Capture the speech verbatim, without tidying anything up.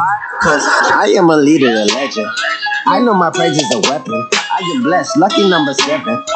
Cause I am a leader, a legend. I know my praise is a weapon. I get blessed, lucky number seven.